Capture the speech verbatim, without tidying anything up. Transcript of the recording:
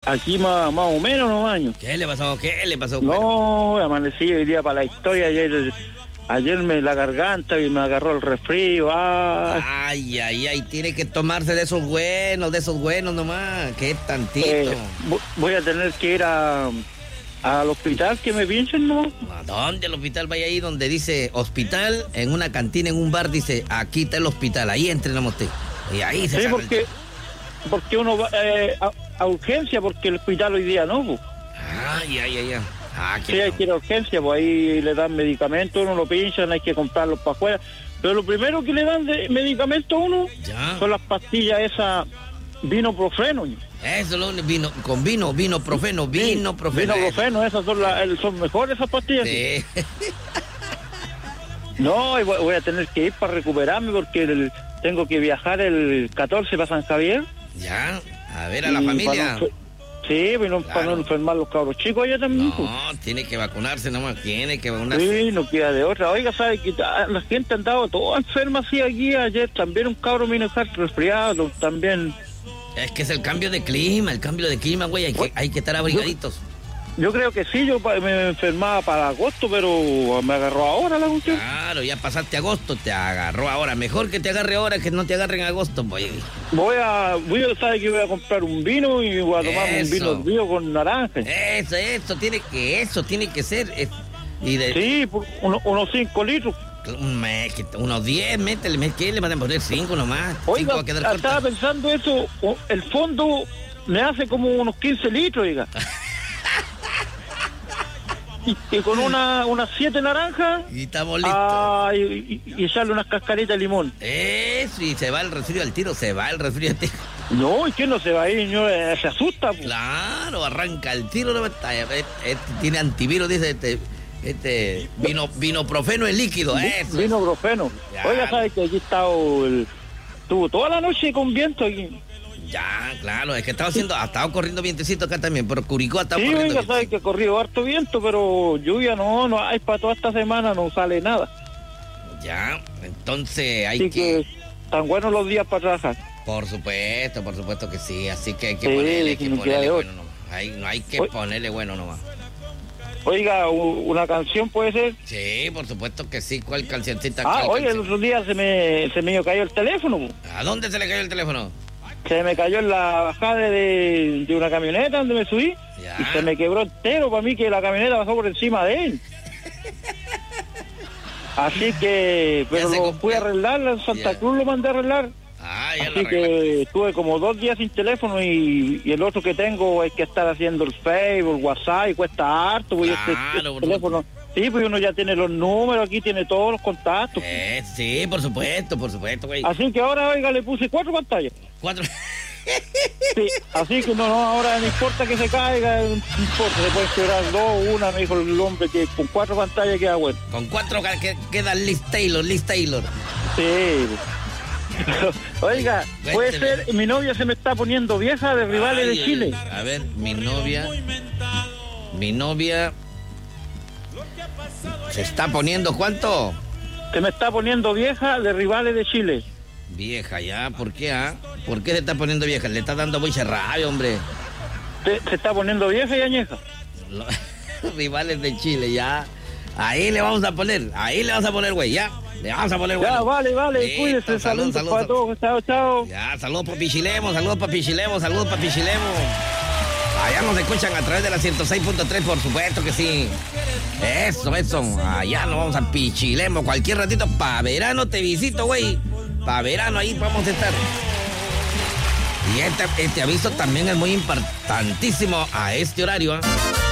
Aquí más, más o menos nomás. Año. ¿Qué le pasó? ¿Qué le pasó? No, amanecí hoy día para la historia. Ayer, ayer me la garganta y me agarró el resfrío. Ay, ay, ay, ay. Tiene que tomarse de esos buenos, de esos buenos nomás. Qué tantito. Eh, voy a tener que ir a... al hospital que me pinchen, ¿no? ¿A dónde el hospital? Vaya ahí donde dice hospital, en una cantina, en un bar, dice, aquí está el hospital, ahí entrenamos usted. Y ahí se Sí, saca porque, el... porque uno va eh, a, a urgencia, porque el hospital hoy día no, pues. Ay, ay, ay, ay. Ah, qué sí, hay que ir a urgencia, pues ahí le dan medicamentos, uno lo pinchan, hay que comprarlos para afuera. Pero lo primero que le dan de medicamento a uno ¿Ya? son las pastillas esas vinoprofeno. Eso lo vino, con vino, vino profeno, vino sí, profeno. Vino profeno, esas son, la, son mejores esas pastillas. Sí. No, voy, voy a tener que ir para recuperarme porque el, tengo que viajar el catorce para San Javier. Ya, a ver a la familia. Para no, sí, para no, claro. para no enfermar los cabros chicos allá también. No, pues. Tiene que vacunarse nomás, tiene que vacunarse. Sí, no queda de otra. Oiga, ¿sabe que la gente ha andado toda enferma así aquí? Ayer también un cabro vino a estar resfriado, también... Es que es el cambio de clima, el cambio de clima, güey, hay que, hay que estar abrigaditos. Yo, yo creo que sí, yo me enfermaba para agosto, pero me agarró ahora la cuestión. Claro, ya pasaste agosto, te agarró ahora. Mejor que te agarre ahora que no te agarre en agosto, güey. Voy a, voy a, saber que voy a comprar un vino y voy a tomar eso. Un vino mío con naranja. Eso, eso, tiene que, eso tiene que ser. Es, y de, sí, uno, unos cinco litros. Me, unos diez, métele, ¿qué le van a poner? cinco nomás. Oiga, cinco va a quedar estaba corta. pensando eso, el fondo me hace como unos quince litros, oiga. y, y con una unas siete naranjas. Y estamos listos. Ah, y, y, y echarle unas cascaritas de limón. Eso, y se va el resfrío al tiro, se va el resfrío al tiro. No, ¿y quién no se va ahí, señor? Se asusta. Pues. Claro, arranca el tiro, no está. Este, este tiene antivirus, dice este. Este, vino, vino profeno en líquido, eso. Vino profeno. Ya. Oiga, ¿sabe que aquí estaba el... Estuvo toda la noche con viento aquí. Ya, claro, es que estaba haciendo, ha estado corriendo vientecito acá también, pero Curicó ha estado sí, corriendo. Sí, oiga, sabe que ha corrido harto viento, pero lluvia no, no hay para toda esta semana, no sale nada. Ya, entonces hay así que... que... Tan buenos los días para trabajar. Por supuesto, por supuesto que sí, así que hay que sí, ponerle, hay que ponerle bueno nomás. Hay, no hay que Oye. ponerle bueno nomás. Oiga, ¿una canción puede ser? Sí, por supuesto que sí. ¿Cuál cancioncita? Ah, ¿cuál oye, canción? el otro día se me, se me cayó el teléfono. ¿A dónde se le cayó el teléfono? Se me cayó en la bajada de, de una camioneta donde me subí. Ya. Y se me quebró entero para mí que la camioneta pasó por encima de él. Así que, pero lo fui a arreglar, en Santa ya. Cruz lo mandé a arreglar. Ah, ya Así que estuve como dos días sin teléfono y, y el otro que tengo hay que estar haciendo el Facebook, el WhatsApp y cuesta harto. Pues claro, este, este teléfono, sí, pues uno ya tiene los números, aquí tiene todos los contactos. Eh, sí, por supuesto, por supuesto, güey. Así que ahora, oiga, le puse cuatro pantallas. Cuatro. Sí, así que no, no, ahora no importa que se caiga, no importa, se puede quebrar dos, una, me dijo el hombre que con cuatro pantallas queda bueno. Con cuatro que, queda Liz Taylor, Liz Taylor. Sí. Oiga, Cuénteme. Puede ser, mi novia se me está poniendo vieja de Rivales Ay, de Chile. A ver, mi novia, mi novia se está poniendo, ¿cuánto? Se me está poniendo vieja de Rivales de Chile. Vieja, ya, ¿por qué, ah? ¿Por qué se está poniendo vieja? Le está dando mucha rabia, hombre. Se, se está poniendo vieja y añeja. Los Rivales de Chile, ya. Ahí le vamos a poner, ahí le vamos a poner, güey, ya. Le vamos a poner, güey. Ya, vale, vale, sí, cuídese, saludos salud, para todos, chao, chao. Ya, saludos para Pichilemo, saludos para Pichilemo, saludos para Pichilemo. Allá nos escuchan a través de la ciento seis punto tres, por supuesto que sí. Eso, eso, allá nos vamos a Pichilemo, cualquier ratito, para verano te visito, güey. Para verano ahí vamos a estar. Y este, este aviso también es muy importantísimo a este horario, ¿eh?